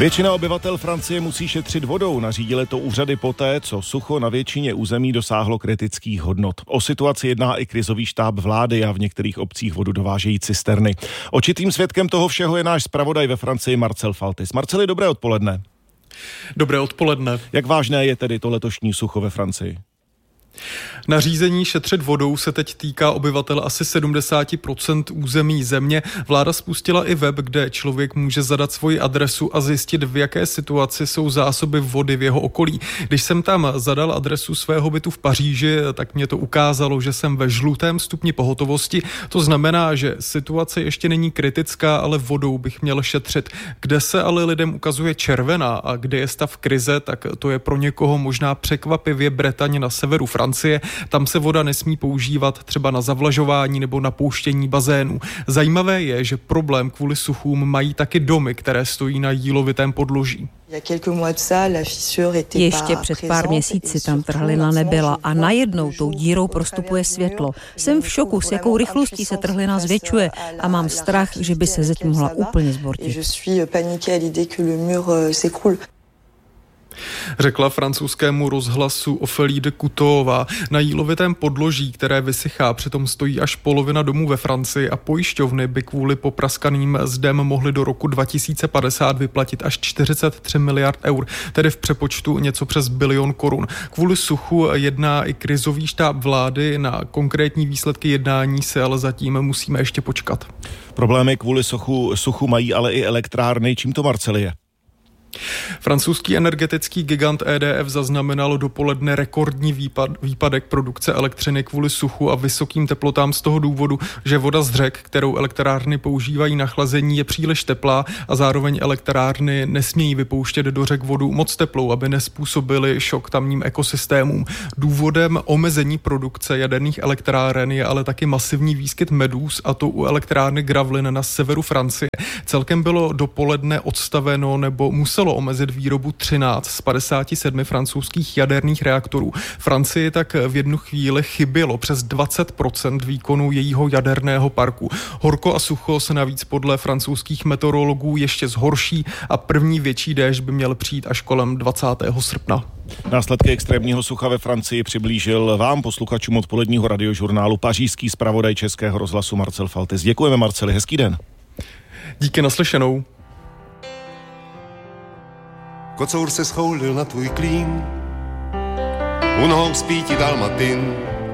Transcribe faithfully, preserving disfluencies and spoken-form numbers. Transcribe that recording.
Většina obyvatel Francie musí šetřit vodou. Nařídily to úřady poté, co sucho na většině území dosáhlo kritických hodnot. O situaci jedná i krizový štáb vlády a v některých obcích vodu dovážejí cisterny. Očitým svědkem toho všeho je náš zpravodaj ve Francii Marcel Faltis. Marceli, dobré odpoledne. Dobré odpoledne. Jak vážné je tedy to letošní sucho ve Francii? Nařízení šetřit vodou se teď týká obyvatel asi sedmdesát procent území země. Vláda spustila i web, kde člověk může zadat svoji adresu a zjistit, v jaké situaci jsou zásoby vody v jeho okolí. Když jsem tam zadal adresu svého bytu v Paříži, tak mě to ukázalo, že jsem ve žlutém stupni pohotovosti. To znamená, že situace ještě není kritická, ale vodou bych měl šetřit. Kde se ale lidem ukazuje červená a kde je stav krize, tak to je pro někoho možná překvapivě Bretaň na severu Francie. Tam se voda nesmí používat třeba na zavlažování nebo na pouštění bazénů. Zajímavé je, že problém kvůli suchům mají taky domy, které stojí na jílovitém podloží. Ještě před pár měsíci tam trhlina nebyla a najednou tou dírou prostupuje světlo. Jsem v šoku, s jakou rychlostí se trhlina zvětšuje a mám strach, že by se zeď mohla úplně zbortit. Řekla francouzskému rozhlasu Ophélie de Coutová. Na jílovitém podloží, které vysychá, přitom stojí až polovina domů ve Francii a pojišťovny by kvůli popraskaným zdem mohly do roku dva tisíce padesát vyplatit až čtyřicet tři miliard eur, tedy v přepočtu něco přes bilion korun. Kvůli suchu jedná i krizový štáb vlády, na konkrétní výsledky jednání se ale zatím musíme ještě počkat. Problémy kvůli suchu, suchu mají ale i elektrárny. Čím to, Marceli, je? Francouzský energetický gigant E D F zaznamenal dopoledne rekordní výpad, výpadek produkce elektřiny kvůli suchu a vysokým teplotám z toho důvodu, že voda z řek, kterou elektrárny používají na chlazení, je příliš teplá a zároveň elektrárny nesmějí vypouštět do řek vodu moc teplou, aby nezpůsobily šok tamním ekosystémům. Důvodem omezení produkce jaderných elektráren je ale taky masivní výskyt medúz, a to u elektrárny Gravelines na severu Francie. Celkem bylo dopoledne odstaveno nebo muselo omezit výrobu třináct z padesáti sedmi francouzských jaderných reaktorů. Francii tak v jednu chvíli chybělo přes dvacet procent výkonu jejího jaderného parku. Horko a sucho se navíc podle francouzských meteorologů ještě zhorší a první větší déšť by měl přijít až kolem dvacátého srpna. Následky extrémního sucha ve Francii přiblížil vám, posluchačům odpoledního radiožurnálu, pařížský zpravodaj Českého rozhlasu Marcel Faltis. Děkujeme, Marceli, hezký den. Díky, naslyšenou. Kocour se schoulil na tvůj klín, u nohou spí ti dalmatin.